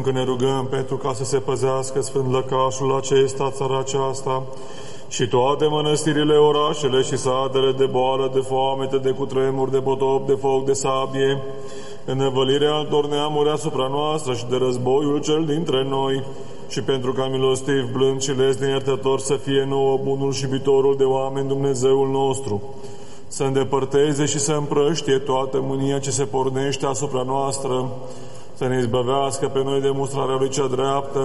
încă ne rugăm pentru ca să se păzească Sfânt Lăcașul acesta, țara aceasta, și toate mănăstirile, orașele și satele de boală, de foamete, de cutremur, de potop, de foc, de sabie, înăvălirea altor neamuri asupra noastră și de războiul cel dintre noi, și pentru ca milostiv, blând și lesne iertător să fie nouă bunul și iubitorul de oameni Dumnezeul nostru, să îndepărteze și să împrăștie toată mânia ce se pornește asupra noastră, să ne izbăvească pe noi de mustrarea Lui cea dreaptă,